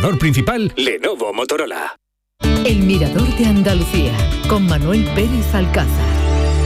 Patrocinador principal, Lenovo Motorola. El Mirador de Andalucía, con Manuel Pérez Alcázar.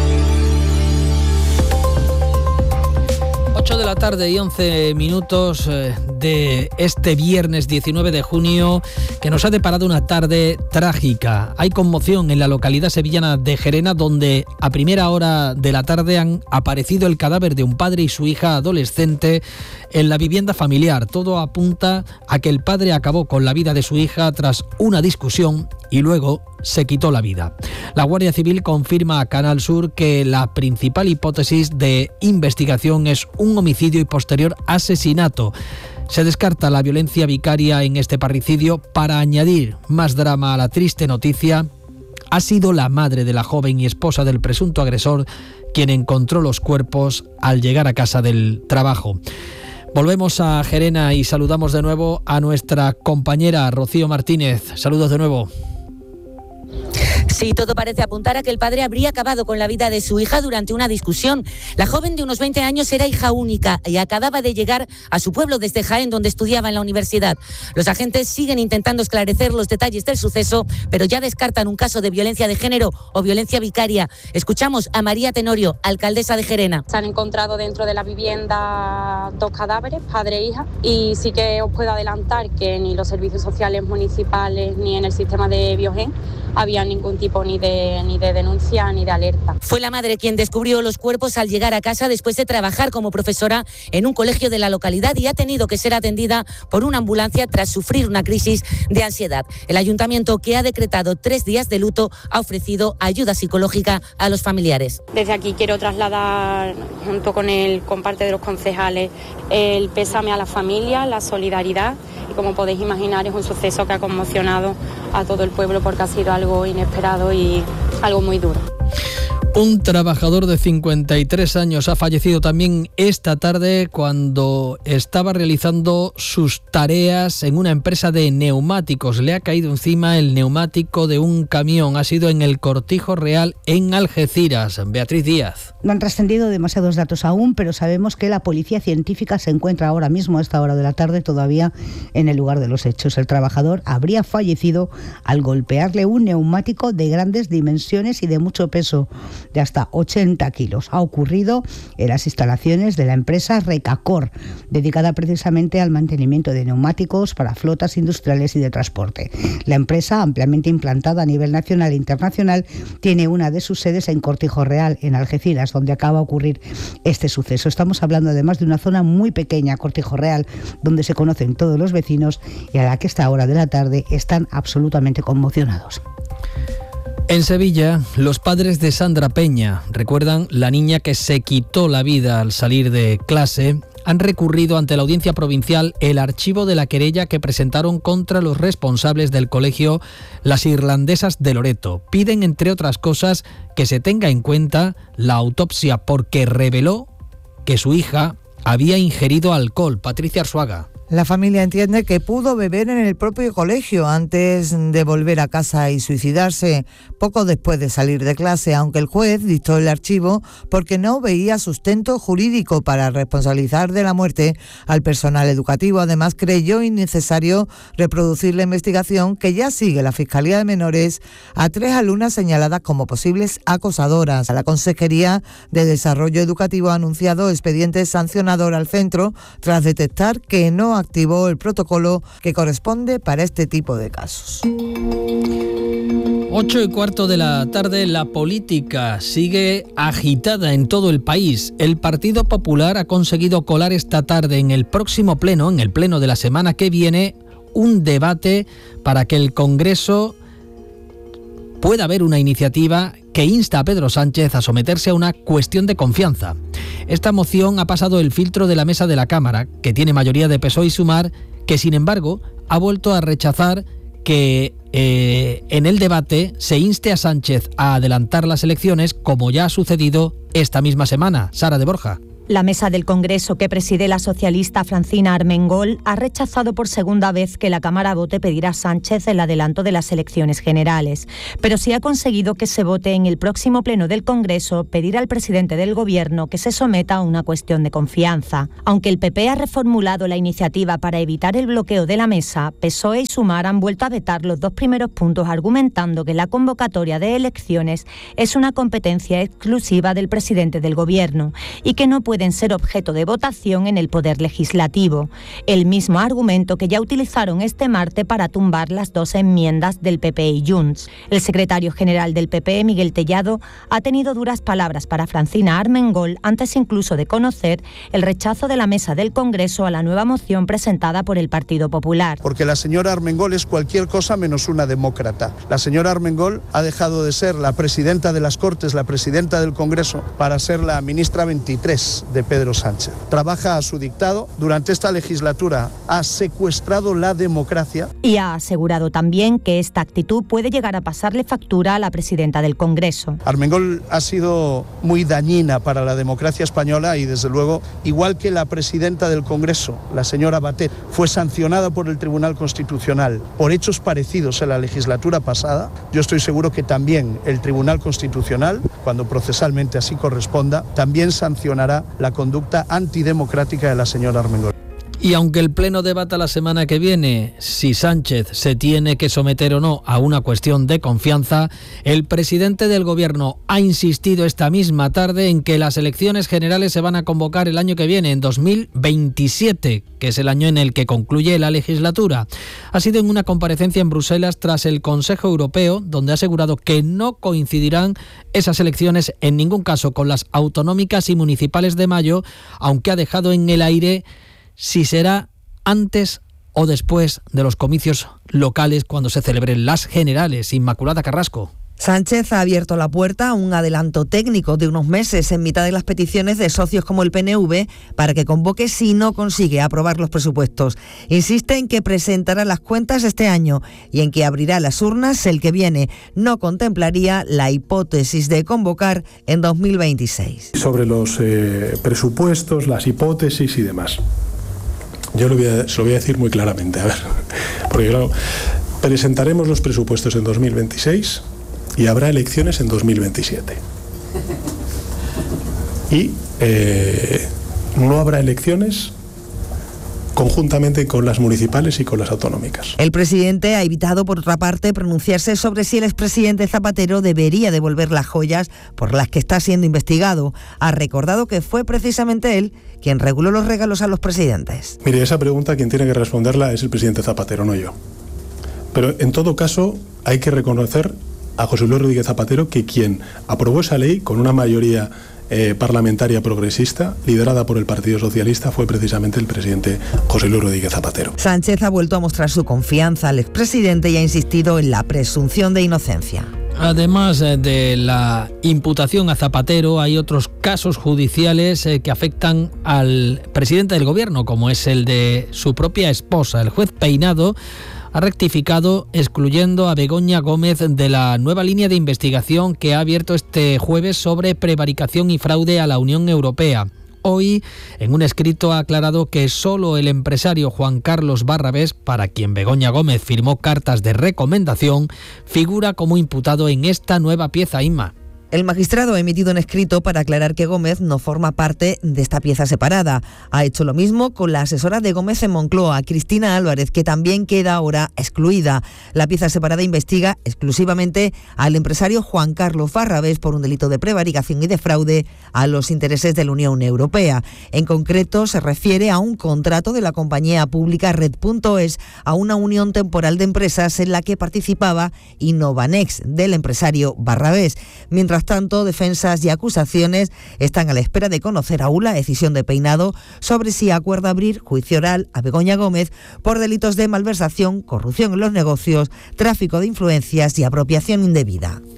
8 de la tarde y 11 minutos de este viernes 19 de junio, que nos ha deparado una tarde trágica. Hay conmoción en la localidad sevillana de Gerena, donde a primera hora de la tarde han aparecido el cadáver de un padre y su hija adolescente en la vivienda familiar. Todo apunta a que el padre acabó con la vida de su hija tras una discusión y luego se quitó la vida. La Guardia Civil confirma a Canal Sur que la principal hipótesis de investigación es un homicidio y posterior asesinato. Se descarta la violencia vicaria en este parricidio. Para añadir más drama a la triste noticia, ha sido la madre de la joven y esposa del presunto agresor quien encontró los cuerpos al llegar a casa del trabajo. Volvemos a Gerena y saludamos de nuevo a nuestra compañera Rocío Martínez. Saludos de nuevo. Sí, todo parece apuntar a que el padre habría acabado con la vida de su hija durante una discusión. La joven de unos 20 años era hija única y acababa de llegar a su pueblo desde Jaén, donde estudiaba en la universidad. Los agentes siguen intentando esclarecer los detalles del suceso, pero ya descartan un caso de violencia de género o violencia vicaria. Escuchamos a María Tenorio, alcaldesa de Gerena. Se han encontrado dentro de la vivienda 2 cadáveres, padre e hija, y sí que os puedo adelantar que ni los servicios sociales municipales ni en el sistema de Biogen había ningún tipo ni de denuncia ni de alerta. Fue la madre quien descubrió los cuerpos al llegar a casa después de trabajar como profesora en un colegio de la localidad y ha tenido que ser atendida por una ambulancia tras sufrir una crisis de ansiedad. El ayuntamiento, que ha decretado 3 días de luto, ha ofrecido ayuda psicológica a los familiares. Desde aquí quiero trasladar, junto con parte de los concejales, el pésame a la familia, la solidaridad. Y como podéis imaginar, es un suceso que ha conmocionado a todo el pueblo porque ha sido algo inesperado y algo muy duro. Un trabajador de 53 años ha fallecido también esta tarde cuando estaba realizando sus tareas en una empresa de neumáticos. Le ha caído encima el neumático de un camión. Ha sido en el Cortijo Real, en Algeciras. Beatriz Díaz. No han trascendido demasiados datos aún, pero sabemos que la policía científica se encuentra ahora mismo, a esta hora de la tarde, todavía en el lugar de los hechos. El trabajador habría fallecido al golpearle un neumático de grandes dimensiones y de mucho peso, de hasta 80 kilos. Ha ocurrido en las instalaciones de la empresa Recacor, dedicada precisamente al mantenimiento de neumáticos para flotas industriales y de transporte. La empresa, ampliamente implantada a nivel nacional e internacional, tiene una de sus sedes en Cortijo Real, en Algeciras, donde acaba de ocurrir este suceso. Estamos hablando además de una zona muy pequeña, Cortijo Real, donde se conocen todos los vecinos y a la que a esta hora de la tarde están absolutamente conmocionados. En Sevilla, los padres de Sandra Peña, recuerdan la niña que se quitó la vida al salir de clase, han recurrido ante la Audiencia Provincial el archivo de la querella que presentaron contra los responsables del colegio Las Irlandesas de Loreto. Piden, entre otras cosas, que se tenga en cuenta la autopsia porque reveló que su hija había ingerido alcohol. Patricia Arzuaga. La familia entiende que pudo beber en el propio colegio antes de volver a casa y suicidarse, poco después de salir de clase, aunque el juez dictó el archivo porque no veía sustento jurídico para responsabilizar de la muerte al personal educativo. Además, creyó innecesario reproducir la investigación que ya sigue la Fiscalía de Menores a 3 alumnas señaladas como posibles acosadoras. La Consejería de Desarrollo Educativo ha anunciado expediente sancionador al centro tras detectar que no activó el protocolo que corresponde para este tipo de casos. 8:15 de la tarde, la política sigue agitada en todo el país. El Partido Popular ha conseguido colar esta tarde en el próximo pleno, en el pleno de la semana que viene, un debate para que el Congreso pueda haber una iniciativa que insta a Pedro Sánchez a someterse a una cuestión de confianza. Esta moción ha pasado el filtro de la mesa de la Cámara, que tiene mayoría de PSOE y Sumar, que sin embargo ha vuelto a rechazar que en el debate se inste a Sánchez a adelantar las elecciones, como ya ha sucedido esta misma semana. Sara de Borja. La mesa del Congreso que preside la socialista Francina Armengol ha rechazado por segunda vez que la Cámara vote pedir a Sánchez el adelanto de las elecciones generales, pero sí ha conseguido que se vote en el próximo pleno del Congreso pedir al presidente del Gobierno que se someta a una cuestión de confianza. Aunque el PP ha reformulado la iniciativa para evitar el bloqueo de la mesa, PSOE y Sumar han vuelto a vetar los dos primeros puntos argumentando que la convocatoria de elecciones es una competencia exclusiva del presidente del Gobierno y que no pueden ser objeto de votación en el Poder Legislativo. El mismo argumento que ya utilizaron este martes para tumbar las dos enmiendas del PP y Junts. El secretario general del PP, Miguel Tellado, ha tenido duras palabras para Francina Armengol antes incluso de conocer el rechazo de la mesa del Congreso a la nueva moción presentada por el Partido Popular. Porque la señora Armengol es cualquier cosa menos una demócrata. La señora Armengol ha dejado de ser la presidenta de las Cortes, la presidenta del Congreso, para ser la ministra 23 de Pedro Sánchez. Trabaja a su dictado. Durante esta legislatura ha secuestrado la democracia. Y ha asegurado también que esta actitud puede llegar a pasarle factura a la presidenta del Congreso. Armengol ha sido muy dañina para la democracia española y, desde luego, igual que la presidenta del Congreso, la señora Batet, fue sancionada por el Tribunal Constitucional por hechos parecidos en la legislatura pasada, yo estoy seguro que también el Tribunal Constitucional, cuando procesalmente así corresponda, también sancionará la conducta antidemocrática de la señora Armengol. Y aunque el Pleno debata la semana que viene si Sánchez se tiene que someter o no a una cuestión de confianza, el presidente del Gobierno ha insistido esta misma tarde en que las elecciones generales se van a convocar el año que viene, en 2027, que es el año en el que concluye la legislatura. Ha sido en una comparecencia en Bruselas tras el Consejo Europeo, donde ha asegurado que no coincidirán esas elecciones en ningún caso con las autonómicas y municipales de mayo, aunque ha dejado en el aire si será antes o después de los comicios locales cuando se celebren las generales. Inmaculada Carrasco. Sánchez ha abierto la puerta a un adelanto técnico de unos meses en mitad de las peticiones de socios como el PNV para que convoque si no consigue aprobar los presupuestos. Insiste en que presentará las cuentas este año y en que abrirá las urnas el que viene. No contemplaría la hipótesis de convocar en 2026. Sobre los presupuestos, las hipótesis y demás. Yo se lo voy a decir muy claramente, a ver, porque claro, presentaremos los presupuestos en 2026 y habrá elecciones en 2027. Y no habrá elecciones conjuntamente con las municipales y con las autonómicas. El presidente ha evitado, por otra parte, pronunciarse sobre si el expresidente Zapatero debería devolver las joyas por las que está siendo investigado. Ha recordado que fue precisamente él quien reguló los regalos a los presidentes. Mire, esa pregunta quien tiene que responderla es el presidente Zapatero, no yo. Pero en todo caso hay que reconocer a José Luis Rodríguez Zapatero que quien aprobó esa ley con una mayoría parlamentaria progresista, liderada por el Partido Socialista, fue precisamente el presidente José Luis Rodríguez Zapatero. Sánchez ha vuelto a mostrar su confianza al expresidente y ha insistido en la presunción de inocencia. Además de la imputación a Zapatero, hay otros casos judiciales que afectan al presidente del Gobierno, como es el de su propia esposa. El juez Peinado ha rectificado excluyendo a Begoña Gómez de la nueva línea de investigación que ha abierto este jueves sobre prevaricación y fraude a la Unión Europea. Hoy, en un escrito, ha aclarado que solo el empresario Juan Carlos Barrabés, para quien Begoña Gómez firmó cartas de recomendación, figura como imputado en esta nueva pieza, Inma. El magistrado ha emitido un escrito para aclarar que Gómez no forma parte de esta pieza separada. Ha hecho lo mismo con la asesora de Gómez en Moncloa, Cristina Álvarez, que también queda ahora excluida. La pieza separada investiga exclusivamente al empresario Juan Carlos Barrabés por un delito de prevaricación y de fraude a los intereses de la Unión Europea. En concreto, se refiere a un contrato de la compañía pública Red.es a una unión temporal de empresas en la que participaba Innovanex, del empresario Barrabés. Mientras tanto, defensas y acusaciones están a la espera de conocer aún la decisión de Peinado sobre si acuerda abrir juicio oral a Begoña Gómez por delitos de malversación, corrupción en los negocios, tráfico de influencias y apropiación indebida.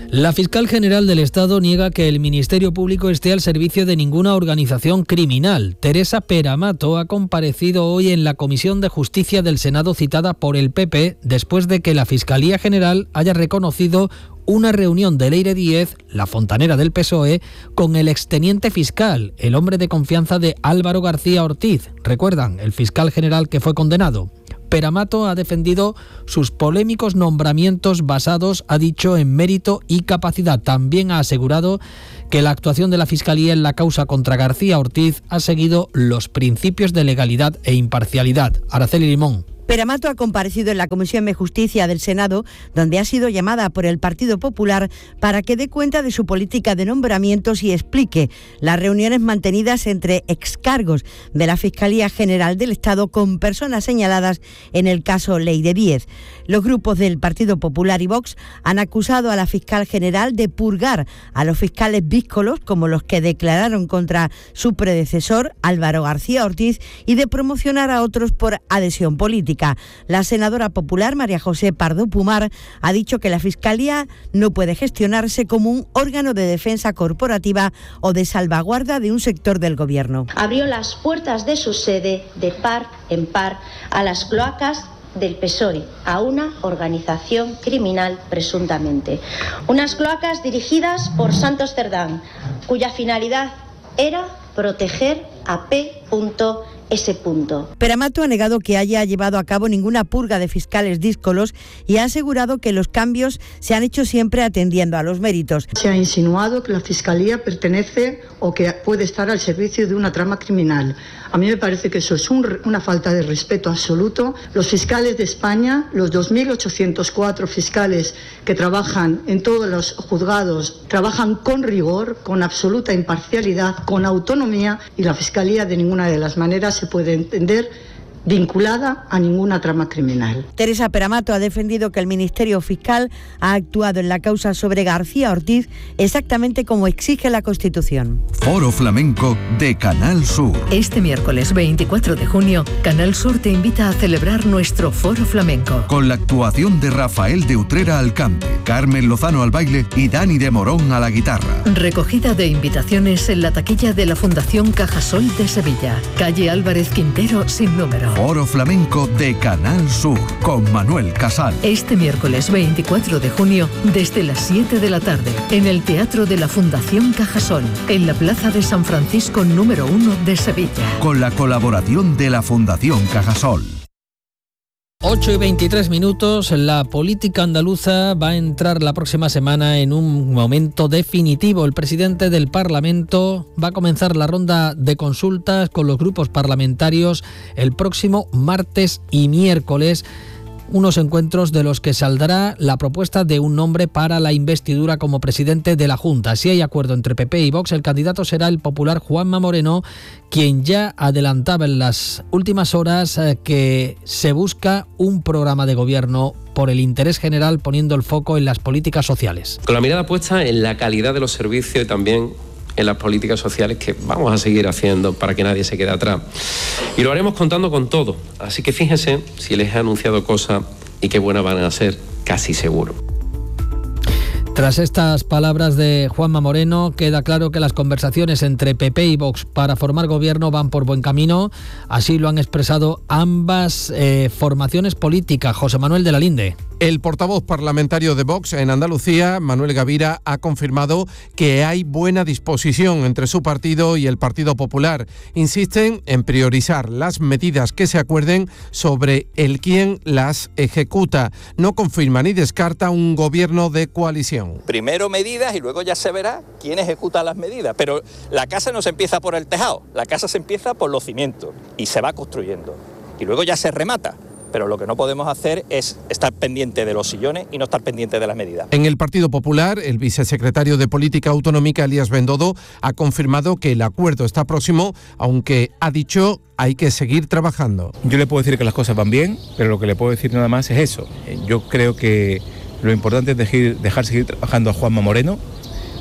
La fiscal general del Estado niega que el Ministerio Público esté al servicio de ninguna organización criminal. Teresa Peramato ha comparecido hoy en la Comisión de Justicia del Senado citada por el PP después de que la Fiscalía General haya reconocido una reunión de Leire Díez, la fontanera del PSOE, con el exteniente fiscal, el hombre de confianza de Álvaro García Ortiz. ¿Recuerdan? El fiscal general que fue condenado. Peramato ha defendido sus polémicos nombramientos basados, ha dicho, en mérito y capacidad. También ha asegurado que la actuación de la Fiscalía en la causa contra García Ortiz ha seguido los principios de legalidad e imparcialidad. Araceli Limón. Peramato ha comparecido en la Comisión de Justicia del Senado, donde ha sido llamada por el Partido Popular para que dé cuenta de su política de nombramientos y explique las reuniones mantenidas entre excargos de la Fiscalía General del Estado con personas señaladas en el caso Leire Díez. Los grupos del Partido Popular y Vox han acusado a la fiscal general de purgar a los fiscales víscolos, como los que declararon contra su predecesor, Álvaro García Ortiz, y de promocionar a otros por adhesión política. La senadora popular María José Pardo Pumar ha dicho que la Fiscalía no puede gestionarse como un órgano de defensa corporativa o de salvaguarda de un sector del Gobierno. Abrió las puertas de su sede de par en par a las cloacas del PSOE, a una organización criminal presuntamente. Unas cloacas dirigidas por Santos Cerdán, cuya finalidad era proteger a P.S. Peramato ha negado que haya llevado a cabo ninguna purga de fiscales díscolos y ha asegurado que los cambios se han hecho siempre atendiendo a los méritos. Se ha insinuado que la Fiscalía pertenece o que puede estar al servicio de una trama criminal. A mí me parece que eso es una falta de respeto absoluto. Los fiscales de España, los 2.804 fiscales que trabajan en todos los juzgados, trabajan con rigor, con absoluta imparcialidad, con autonomía, y la Fiscalía de ninguna de las maneras se puede entender vinculada a ninguna trama criminal. Teresa Peramato ha defendido que el Ministerio Fiscal ha actuado en la causa sobre García Ortiz exactamente como exige la Constitución. Foro Flamenco de Canal Sur. Este miércoles 24 de junio, Canal Sur te invita a celebrar nuestro Foro Flamenco. Con la actuación de Rafael de Utrera al cante, Carmen Lozano al baile y Dani de Morón a la guitarra. Recogida de invitaciones en la taquilla de la Fundación Cajasol de Sevilla. Calle Álvarez Quintero sin número. Foro Flamenco de Canal Sur con Manuel Casal. Este miércoles 24 de junio desde las 7 de la tarde en el Teatro de la Fundación Cajasol, en la Plaza de San Francisco número 1 de Sevilla. Con la colaboración de la Fundación Cajasol. 8:23. La política andaluza va a entrar la próxima semana en un momento definitivo. El presidente del Parlamento va a comenzar la ronda de consultas con los grupos parlamentarios el próximo martes y miércoles. Unos encuentros de los que saldrá la propuesta de un nombre para la investidura como presidente de la Junta. Si hay acuerdo entre PP y Vox, el candidato será el popular Juanma Moreno, quien ya adelantaba en las últimas horas que se busca un programa de gobierno por el interés general, poniendo el foco en las políticas sociales. Con la mirada puesta en la calidad de los servicios y también en las políticas sociales que vamos a seguir haciendo para que nadie se quede atrás. Y lo haremos contando con todo. Así que fíjense si les he anunciado cosas y qué buenas van a ser, casi seguro. Tras estas palabras de Juanma Moreno, queda claro que las conversaciones entre PP y Vox para formar gobierno van por buen camino. Así lo han expresado ambas formaciones políticas. José Manuel de la Linde. El portavoz parlamentario de Vox en Andalucía, Manuel Gavira, ha confirmado que hay buena disposición entre su partido y el Partido Popular. Insisten en priorizar las medidas que se acuerden sobre el quién las ejecuta. No confirma ni descarta un gobierno de coalición. Primero medidas y luego ya se verá quién ejecuta las medidas. Pero la casa no se empieza por el tejado, la casa se empieza por los cimientos y se va construyendo. Y luego ya se remata. Pero lo que no podemos hacer es estar pendiente de los sillones y no estar pendiente de las medidas. En el Partido Popular, el vicesecretario de Política Autonómica, Elías Bendodo, ha confirmado que el acuerdo está próximo, aunque ha dicho hay que seguir trabajando. Yo le puedo decir que las cosas van bien, pero lo que le puedo decir nada más es eso. Yo creo que lo importante es dejar seguir trabajando a Juanma Moreno,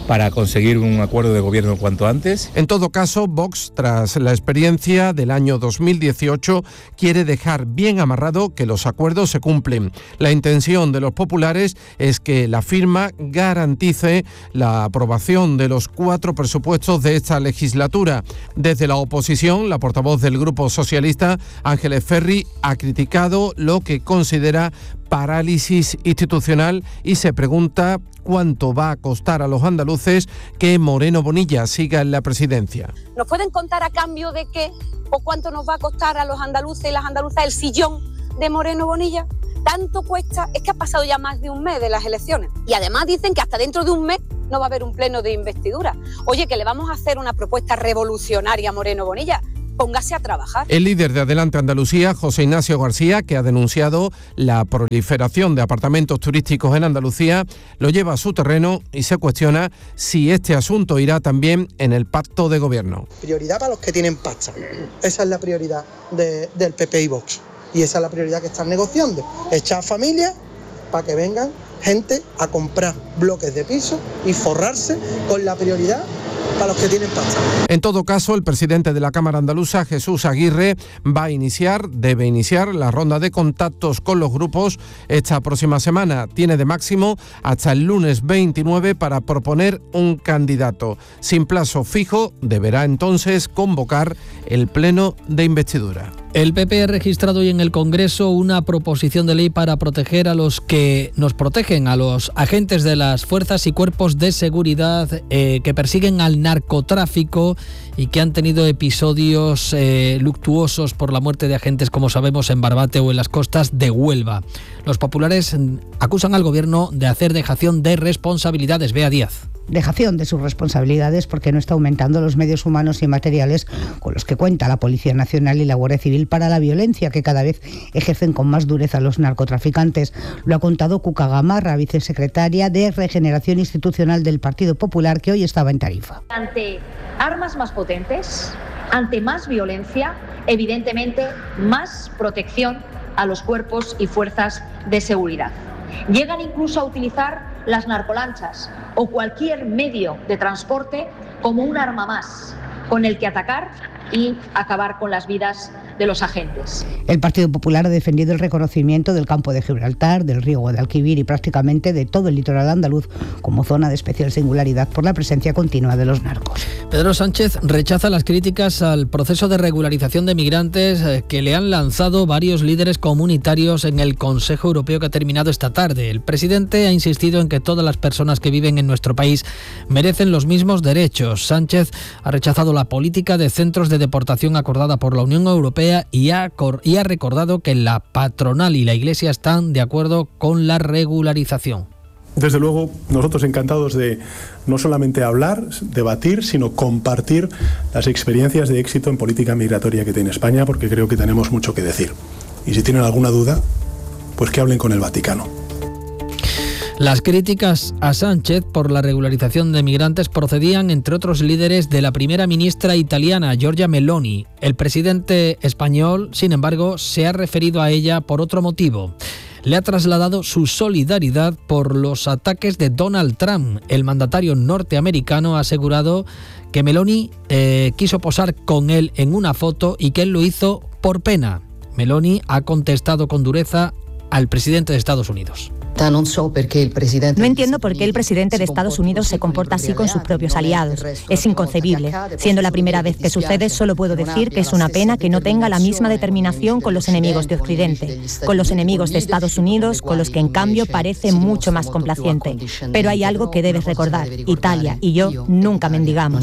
para conseguir un acuerdo de gobierno cuanto antes. En todo caso, Vox, tras la experiencia del año 2018, quiere dejar bien amarrado que los acuerdos se cumplen. La intención de los populares es que la firma garantice la aprobación de los 4 presupuestos de esta legislatura. Desde la oposición, la portavoz del Grupo Socialista, Ángeles Ferri, ha criticado lo que considera parálisis institucional y se pregunta cuánto va a costar a los andaluces que Moreno Bonilla siga en la presidencia. ¿Nos pueden contar a cambio de qué o cuánto nos va a costar a los andaluces y las andaluzas el sillón de Moreno Bonilla? ¿Tanto cuesta? Es que ha pasado ya más de un mes de las elecciones y además dicen que hasta dentro de un mes no va a haber un pleno de investidura. Oye, que le vamos a hacer una propuesta revolucionaria a Moreno Bonilla. Póngase a trabajar. El líder de Adelante Andalucía, José Ignacio García, que ha denunciado la proliferación de apartamentos turísticos en Andalucía, lo lleva a su terreno y se cuestiona si este asunto irá también en el pacto de gobierno. Prioridad para los que tienen pasta. Esa es la prioridad del PP y Vox. Y esa es la prioridad que están negociando. Echar familias para que vengan gente a comprar bloques de piso y forrarse con la prioridad para los que tienen pasta. En todo caso, el presidente de la Cámara Andaluza, Jesús Aguirre, debe iniciar la ronda de contactos con los grupos esta próxima semana. Tiene de máximo hasta el lunes 29 para proponer un candidato. Sin plazo fijo, deberá entonces convocar el pleno de investidura. El PP ha registrado hoy en el Congreso una proposición de ley para proteger a los que nos protegen, a los agentes de las fuerzas y cuerpos de seguridad que persiguen al narcotráfico y que han tenido episodios luctuosos por la muerte de agentes, como sabemos, en Barbate o en las costas de Huelva. Los populares acusan al Gobierno de hacer dejación de responsabilidades. Bea Díaz. Dejación de sus responsabilidades porque no está aumentando los medios humanos y materiales con los que cuenta la Policía Nacional y la Guardia Civil para la violencia que cada vez ejercen con más dureza los narcotraficantes. Lo ha contado Cuca Gamarra, vicesecretaria de Regeneración Institucional del Partido Popular, que hoy estaba en Tarifa. Ante armas más potentes, ante más violencia, evidentemente más protección a los cuerpos y fuerzas de seguridad. Llegan incluso a utilizar las narcolanchas o cualquier medio de transporte como un arma más con el que atacar y acabar con las vidas de los agentes. El Partido Popular ha defendido el reconocimiento del campo de Gibraltar, del río Guadalquivir y prácticamente de todo el litoral andaluz como zona de especial singularidad por la presencia continua de los narcos. Pedro Sánchez rechaza las críticas al proceso de regularización de migrantes que le han lanzado varios líderes comunitarios en el Consejo Europeo que ha terminado esta tarde. El presidente ha insistido en que todas las personas que viven en nuestro país merecen los mismos derechos. Sánchez ha rechazado la política de centros de deportación acordada por la Unión Europea y ha recordado que la patronal y la Iglesia están de acuerdo con la regularización. Desde luego, nosotros encantados de no solamente hablar, debatir, sino compartir las experiencias de éxito en política migratoria que tiene España, porque creo que tenemos mucho que decir. Y si tienen alguna duda, pues que hablen con el Vaticano. Las críticas a Sánchez por la regularización de migrantes procedían, entre otros líderes, de la primera ministra italiana, Giorgia Meloni. El presidente español, sin embargo, se ha referido a ella por otro motivo. Le ha trasladado su solidaridad por los ataques de Donald Trump. El mandatario norteamericano ha asegurado que Meloni quiso posar con él en una foto y que él lo hizo por pena. Meloni ha contestado con dureza al presidente de Estados Unidos. No entiendo por qué el presidente de Estados Unidos se comporta así con sus propios aliados. Es inconcebible. Siendo la primera vez que sucede, solo puedo decir que es una pena que no tenga la misma determinación con los enemigos de Occidente, con los enemigos de Estados Unidos, con los que en cambio parece mucho más complaciente. Pero hay algo que debes recordar. Italia y yo nunca mendigamos.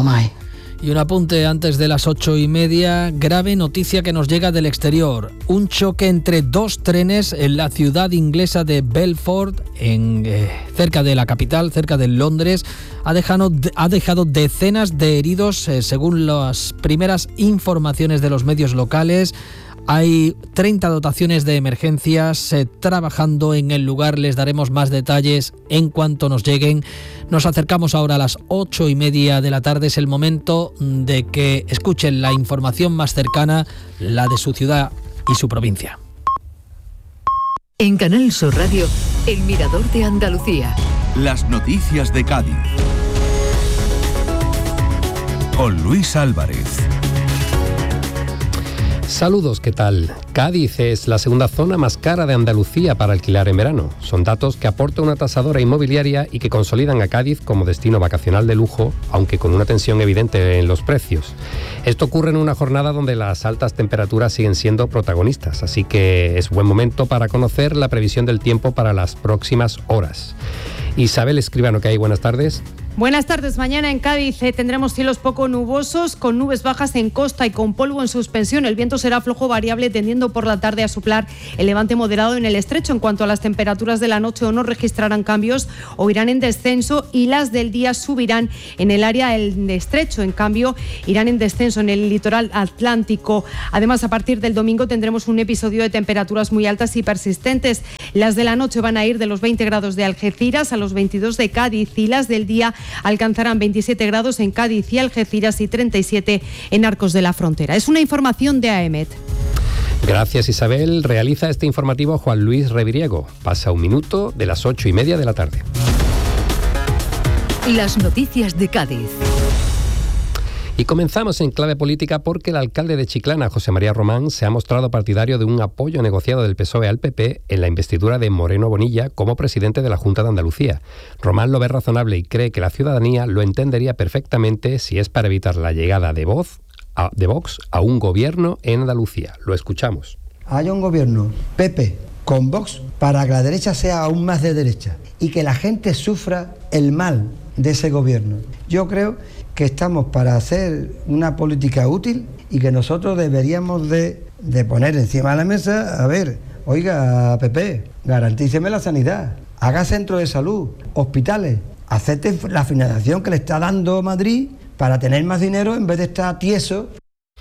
Y un apunte antes de las 8:30, grave noticia que nos llega del exterior. Un choque entre dos trenes en la ciudad inglesa de Belfort, cerca de la capital, cerca de Londres, ha dejado decenas de heridos, según las primeras informaciones de los medios locales. Hay 30 dotaciones de emergencias trabajando en el lugar. Les daremos más detalles en cuanto nos lleguen. Nos acercamos ahora a las 8:30 de la tarde. Es el momento de que escuchen la información más cercana, la de su ciudad y su provincia. En Canal Sur Radio, El Mirador de Andalucía. Las noticias de Cádiz. con Luis Álvarez. Saludos, ¿qué tal? Cádiz es la segunda zona más cara de Andalucía para alquilar en verano. Son datos que aporta una tasadora inmobiliaria y que consolidan a Cádiz como destino vacacional de lujo, aunque con una tensión evidente en los precios. Esto ocurre en una jornada donde las altas temperaturas siguen siendo protagonistas, así que es buen momento para conocer la previsión del tiempo para las próximas horas. Isabel Escribano, ¿qué hay? Buenas tardes. Buenas tardes. Mañana en Cádiz tendremos cielos poco nubosos, con nubes bajas en costa y con polvo en suspensión. El viento será flojo variable, tendiendo por la tarde a soplar el levante moderado en el estrecho. En cuanto a las temperaturas de la noche, o no registrarán cambios o irán en descenso, y las del día subirán en el área del estrecho. En cambio, irán en descenso en el litoral atlántico. Además, a partir del domingo tendremos un episodio de temperaturas muy altas y persistentes. Las de la noche van a ir de los 20 grados de Algeciras a los 22 de Cádiz, y las del día alcanzarán 27 grados en Cádiz y Algeciras y 37 en Arcos de la Frontera. Es una información de AEMET. Gracias, Isabel. Realiza este informativo Juan Luis Reviriego. Pasa un minuto de las 8:30 de la tarde. Las noticias de Cádiz. Y comenzamos en clave política porque el alcalde de Chiclana, José María Román, se ha mostrado partidario de un apoyo negociado del PSOE al PP en la investidura de Moreno Bonilla como presidente de la Junta de Andalucía. Román lo ve razonable y cree que la ciudadanía lo entendería perfectamente si es para evitar la llegada de Vox a un gobierno en Andalucía. Lo escuchamos. Haya un gobierno PP con Vox para que la derecha sea aún más de derecha y que la gente sufra el mal de ese gobierno. Yo creo que estamos para hacer una política útil y que nosotros deberíamos de poner encima de la mesa, a ver, oiga, PP, garantíceme la sanidad, haga centros de salud, hospitales, acepte la financiación que le está dando Madrid para tener más dinero en vez de estar tieso.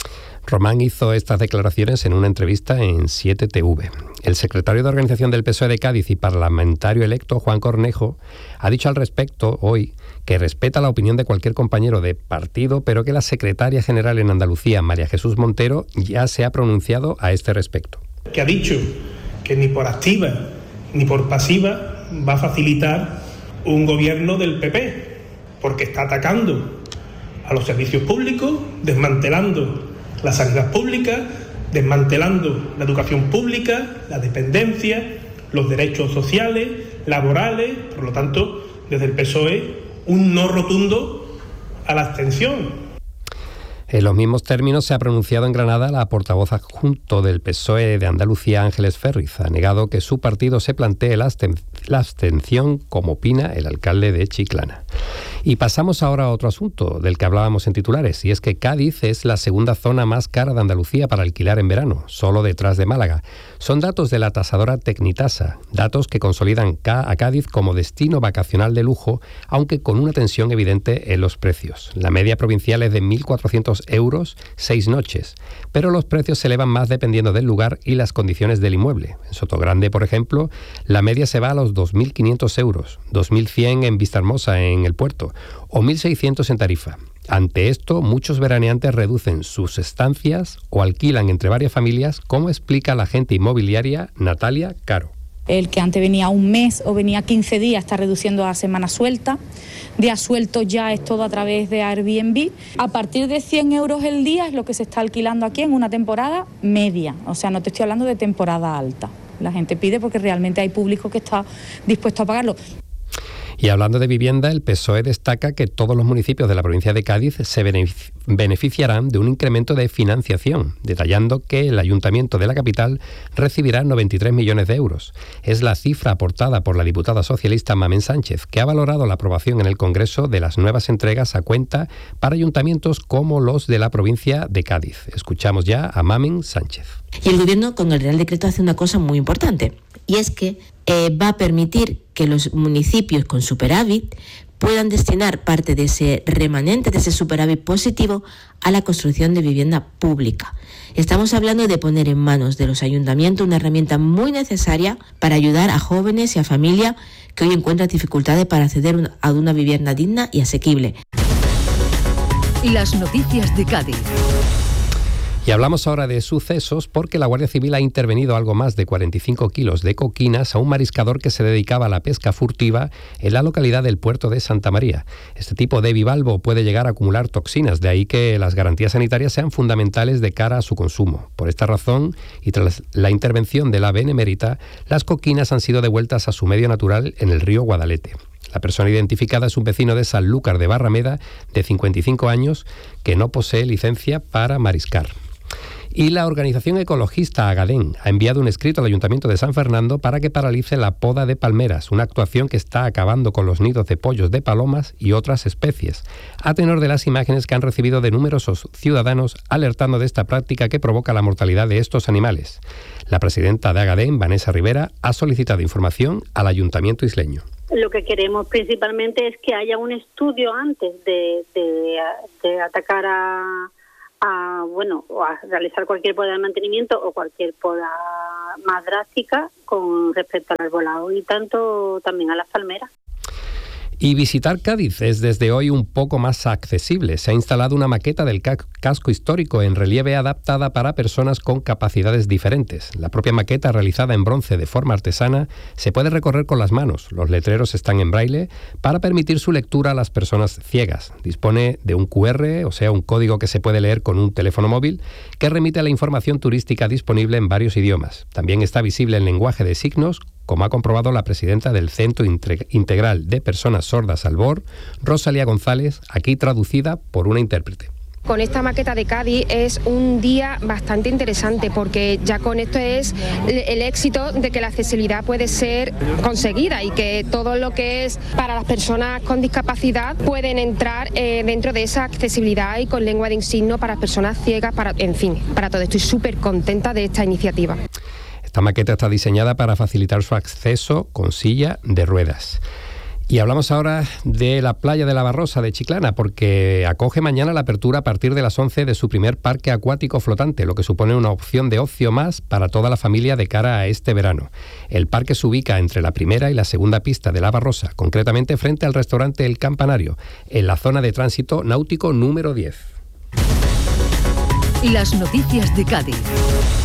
Román hizo estas declaraciones en una entrevista en 7TV. El secretario de Organización del PSOE de Cádiz y parlamentario electo, Juan Cornejo, ha dicho al respecto hoy que respeta la opinión de cualquier compañero de partido, pero que la secretaria general en Andalucía, María Jesús Montero, ya se ha pronunciado a este respecto. Que ha dicho que ni por activa ni por pasiva va a facilitar un gobierno del PP, porque está atacando a los servicios públicos, desmantelando la sanidad pública, desmantelando la educación pública, la dependencia, los derechos sociales, laborales. Por lo tanto, desde el PSOE, un no rotundo a la abstención. En los mismos términos se ha pronunciado en Granada la portavoz adjunto del PSOE de Andalucía, Ángeles Ferriz. Ha negado que su partido se plantee la abstención, como opina el alcalde de Chiclana. Y pasamos ahora a otro asunto del que hablábamos en titulares, y es que Cádiz es la segunda zona más cara de Andalucía para alquilar en verano, solo detrás de Málaga. Son datos de la tasadora Tecnitasa, datos que consolidan a Cádiz como destino vacacional de lujo, aunque con una tensión evidente en los precios. La media provincial es de 1.400 euros, 6 noches, pero los precios se elevan más dependiendo del lugar y las condiciones del inmueble. En Sotogrande, por ejemplo, la media se va a los 2.500 euros, 2.100 en Vistahermosa, en el puerto, o 1.600 en Tarifa. Ante esto, muchos veraneantes reducen sus estancias o alquilan entre varias familias, como explica la agente inmobiliaria Natalia Caro. El que antes venía un mes o venía 15 días está reduciendo a semana suelta. Días sueltos ya es todo a través de Airbnb. A partir de 100 euros el día es lo que se está alquilando aquí en una temporada media. O sea, no te estoy hablando de temporada alta. La gente pide porque realmente hay público que está dispuesto a pagarlo. Y hablando de vivienda, el PSOE destaca que todos los municipios de la provincia de Cádiz se beneficiarán de un incremento de financiación, detallando que el Ayuntamiento de la capital recibirá 93 millones de euros. Es la cifra aportada por la diputada socialista Mamen Sánchez, que ha valorado la aprobación en el Congreso de las nuevas entregas a cuenta para ayuntamientos como los de la provincia de Cádiz. Escuchamos ya a Mamen Sánchez. Y el Gobierno, con el Real Decreto, hace una cosa muy importante, y es que va a permitir que los municipios con superávit puedan destinar parte de ese remanente, de ese superávit positivo, a la construcción de vivienda pública. Estamos hablando de poner en manos de los ayuntamientos una herramienta muy necesaria para ayudar a jóvenes y a familias que hoy encuentran dificultades para acceder a una vivienda digna y asequible. Las noticias de Cádiz. Y hablamos ahora de sucesos porque la Guardia Civil ha intervenido algo más de 45 kilos de coquinas a un mariscador que se dedicaba a la pesca furtiva en la localidad del puerto de Santa María. Este tipo de bivalvo puede llegar a acumular toxinas, de ahí que las garantías sanitarias sean fundamentales de cara a su consumo. Por esta razón, y tras la intervención de la Benemérita, las coquinas han sido devueltas a su medio natural en el río Guadalete. La persona identificada es un vecino de Sanlúcar de Barrameda, de 55 años, que no posee licencia para mariscar. Y la organización ecologista Agadén ha enviado un escrito al Ayuntamiento de San Fernando para que paralice la poda de palmeras, una actuación que está acabando con los nidos de pollos de palomas y otras especies, a tenor de las imágenes que han recibido de numerosos ciudadanos alertando de esta práctica que provoca la mortalidad de estos animales. La presidenta de Agadén, Vanessa Rivera, ha solicitado información al Ayuntamiento isleño. Lo que queremos principalmente es que haya un estudio antes de atacar a realizar cualquier poda de mantenimiento o cualquier poda más drástica con respecto al arbolado y tanto también a las palmeras. Y visitar Cádiz es desde hoy un poco más accesible. Se ha instalado una maqueta del casco histórico en relieve adaptada para personas con capacidades diferentes. La propia maqueta, realizada en bronce de forma artesana, se puede recorrer con las manos. Los letreros están en braille para permitir su lectura a las personas ciegas. Dispone de un QR, o sea, un código que se puede leer con un teléfono móvil, que remite a la información turística disponible en varios idiomas. También está visible en lenguaje de signos, como ha comprobado la presidenta del Centro Integral de Personas Sordas Albor, Rosalía González, aquí traducida por una intérprete. Con esta maqueta de Cádiz es un día bastante interesante porque ya con esto es el éxito de que la accesibilidad puede ser conseguida y que todo lo que es para las personas con discapacidad pueden entrar dentro de esa accesibilidad y con lengua de signos para personas ciegas, para todo. Estoy súper contenta de esta iniciativa. Esta maqueta está diseñada para facilitar su acceso con silla de ruedas. Y hablamos ahora de la playa de la Barrosa de Chiclana, porque acoge mañana la apertura a partir de las 11 de su primer parque acuático flotante, lo que supone una opción de ocio más para toda la familia de cara a este verano. El parque se ubica entre la primera y la segunda pista de la Barrosa, concretamente frente al restaurante El Campanario, en la zona de tránsito náutico número 10. Las noticias de Cádiz.